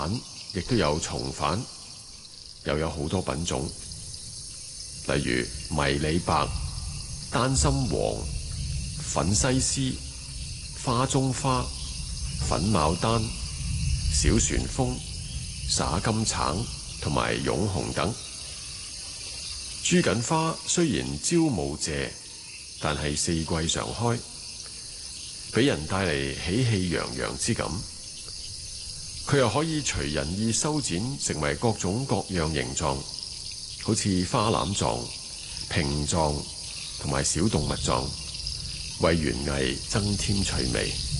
亦都有松瓣，又有好多品種，例如迷你白、丹心黃、粉西施、花中花、粉牡丹、小旋風、灑金橙同埋涌紅等。朱槿花雖然朝暮謝，但係四季常開，俾人帶嚟喜氣洋洋之感。佢又可以隨人意修剪成為各種各樣形狀，好似花籃狀、瓶狀同埋小動物狀，為園藝增添趣味。